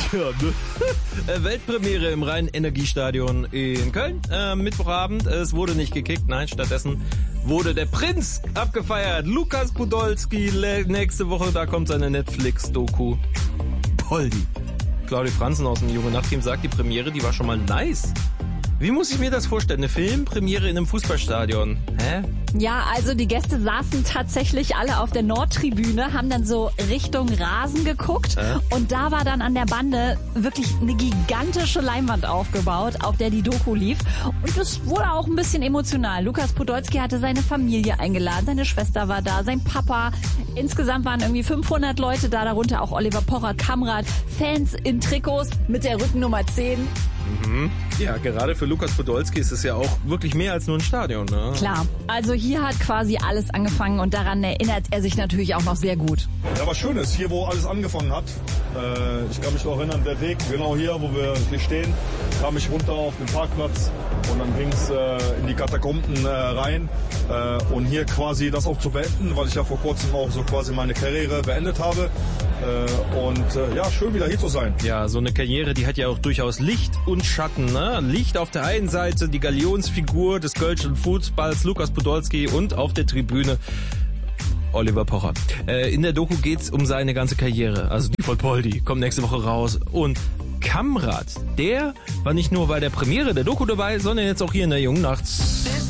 Ja, ne? Weltpremiere im Rhein-Energiestadion in Köln. Mittwochabend. Es wurde nicht gekickt. Nein, stattdessen wurde der Prinz abgefeiert. Lukas Podolski. Nächste Woche, da kommt seine Netflix-Doku. Poldi. Claudia Franzen aus dem Junge Nacht-Team sagt, die Premiere, die war schon mal nice. Wie muss ich mir das vorstellen? Eine Filmpremiere in einem Fußballstadion? Hä? Ja, also die Gäste saßen tatsächlich alle auf der Nordtribüne, haben dann so Richtung Rasen geguckt und da war dann an der Bande wirklich eine gigantische Leinwand aufgebaut, auf der die Doku lief und es wurde auch ein bisschen emotional. Lukas Podolski hatte seine Familie eingeladen, seine Schwester war da, sein Papa. Insgesamt waren irgendwie 500 Leute da, darunter auch Oliver Pocher, Kamrat, Fans in Trikots mit der Rückennummer 10. Mhm. Ja, gerade für Lukas Podolski ist es ja auch wirklich mehr als nur ein Stadion, ne? Klar, also hier hat quasi alles angefangen und daran erinnert er sich natürlich auch noch sehr gut. Ja, was schön ist, hier wo alles angefangen hat, ich kann mich noch erinnern, der Weg, genau hier, wo wir hier stehen, kam ich runter auf den Parkplatz und dann ging es in die Katakomben rein und hier quasi das auch zu beenden, weil ich ja vor kurzem auch so quasi meine Karriere beendet habe und ja, schön wieder hier zu sein. Ja, so eine Karriere, die hat ja auch durchaus Licht und Schatten, ne? Licht auf der einen Seite, die Galionsfigur des kölschen Fußballs Lukas Podolski und auf der Tribüne Oliver Pocher. In der Doku geht's um seine ganze Karriere, also die von Poldi, kommt nächste Woche raus. Und Kamrat, der war nicht nur bei der Premiere der Doku dabei, sondern jetzt auch hier in der Jungen Nacht.